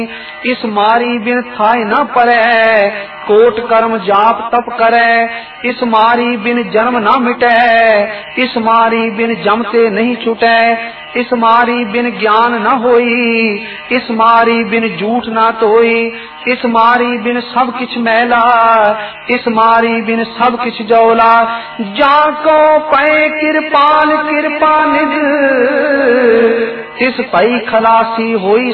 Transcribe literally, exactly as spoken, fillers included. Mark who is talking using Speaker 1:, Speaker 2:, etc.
Speaker 1: इस मारी बिन थाय न परै, कोट कर्म जाप तप करै। इस मारी बिन जन्म न मिटै, इस मारी बिन जमते नहीं छुटै। इस मारी बिन ज्ञान न होई, इस मारी बिन झूठ न तोई। इस मारी बिन सब किछ मैला, इस मारी बिन सब किछ जौला। जाको पै कृपाल कृपा निध, तिस पई खलासी होई